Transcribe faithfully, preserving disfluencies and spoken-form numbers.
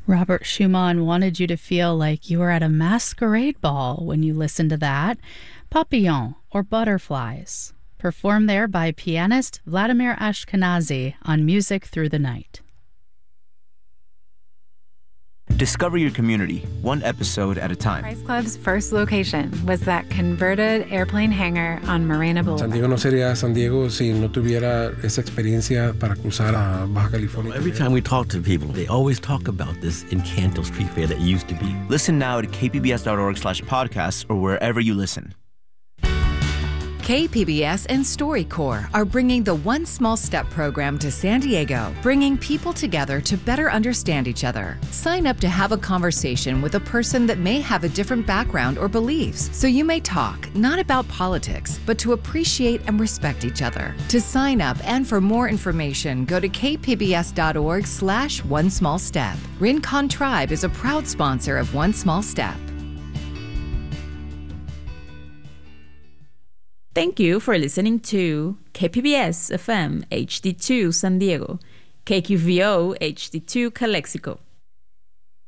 Robert Schumann wanted you to feel like you were at a masquerade ball when you listened to that. Papillon, or Butterflies, performed there by pianist Vladimir Ashkenazy on Music Through the Night. Discover your community, one episode at a time. Price Club's first location was that converted airplane hangar on Morena Boulevard. San Diego no sería San Diego si no tuviera esa experiencia para cruzar a Baja California. Every time we talk to people, they always talk about this Encanto Street Fair that used to be. Listen now at k p b s dot org slash podcasts or wherever you listen. K P B S and StoryCorps are bringing the One Small Step program to San Diego, bringing people together to better understand each other. Sign up to have a conversation with a person that may have a different background or beliefs, so you may talk not about politics, but to appreciate and respect each other. To sign up and for more information, go to k p b s dot org slash one small step. Rincon Tribe is a proud sponsor of One Small Step. Thank you for listening to K P B S F M H D two San Diego, K Q V O H D two Calexico.